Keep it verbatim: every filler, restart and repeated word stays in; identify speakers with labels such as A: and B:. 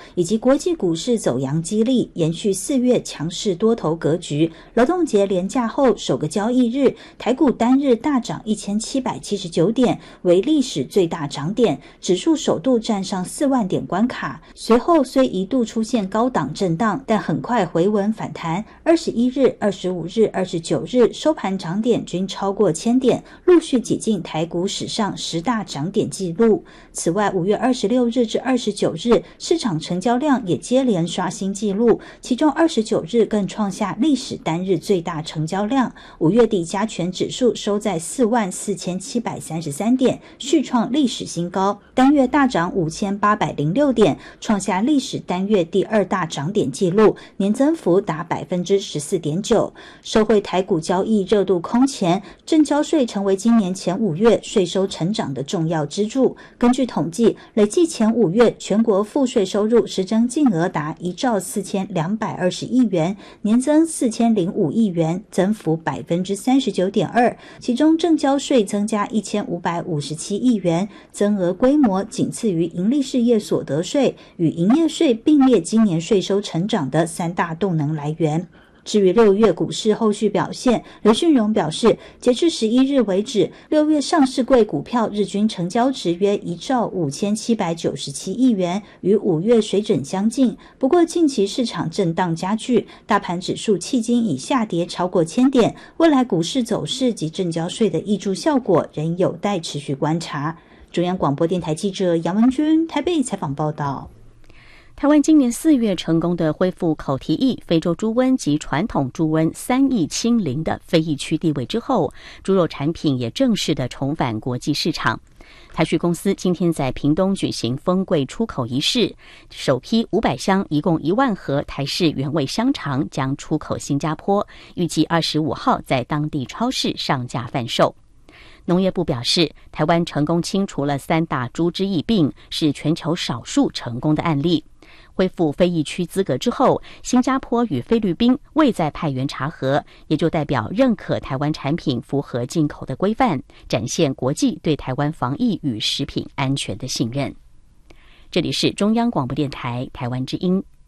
A: 以及国际股市走阳激励，延续四月强势多头格局。劳动节连假后首个交易日，台股单日大涨一千七百七十九点，为历史最大涨点，指数首度站上四万点关卡。随后虽一度出现高档震荡，但很快回稳反弹。二十一日、二十五日、二十九日收盘涨点均超过千点，陆续挤进台股史上十大涨点纪录。此外，五月二十六日至二十九日市场成交量也接连刷新纪录，其中二十九日更创下历史单日最大成交量。五月底加权指数收在四万四千七百三十三点，续创历史新高，单月大涨五千八百零六点，创下历史单月第二大涨点纪录，年增幅达 百分之十四点九。 受惠台股交易热度空前，证交税成为今年前五月税收成长的重要支柱。根据统计，累计前五月全国赋税收入实征净额达一兆四千两百二十亿元，年增四千零五亿元，增幅 百分之三十九点二。 其中证交税增加一千五百五十七亿元，增额规模仅次于营利事业所得税与营业税，并列今年税收成长的三大动能来源。至于六月股市后续表现，刘俊荣表示，截至十一日为止，六月上市柜股票日均成交值约一兆五千七百九十七亿元，与五月水准相近。不过近期市场震荡加剧，大盘指数迄今已下跌超过千点，未来股市走势及证交税的挹注效果仍有待持续观察。中央广播电台记者杨文君台北采访报道。
B: 台湾今年四月成功的恢复口蹄疫、非洲猪瘟及传统猪瘟三疫清零的非疫区地位之后，猪肉产品也正式的重返国际市场。台畜公司今天在屏东举行封柜出口仪式，首批五百箱，一共一万盒台式原味香肠将出口新加坡，预计二十五号在当地超市上架贩售。农业部表示，台湾成功清除了三大猪只疫病，是全球少数成功的案例。恢复非疫区资格之后，新加坡与菲律宾未再派员查核，也就代表认可台湾产品符合进口的规范，展现国际对台湾防疫与食品安全的信任。这里是中央广播电台台湾之音。